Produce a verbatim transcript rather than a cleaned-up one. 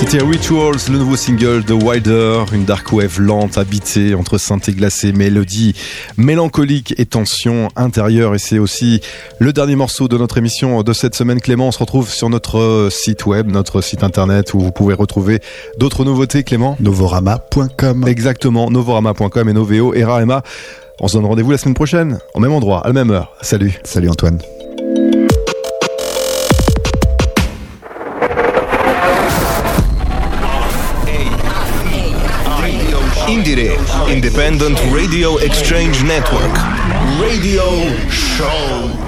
C'était Rituals, le nouveau single de Wilder, une dark wave lente, habitée entre synthé glacé, mélodie mélancolique et tension intérieure. Et c'est aussi le dernier morceau de notre émission de cette semaine. Clément, on se retrouve sur notre site web, notre site internet où vous pouvez retrouver d'autres nouveautés, Clément. Novorama point com. Exactement, novorama point com et Noveo et Rama. On se donne rendez-vous la semaine prochaine, au même endroit, à la même heure. Salut. Salut Antoine. Indire, Independent Radio Exchange Network. Radio Show.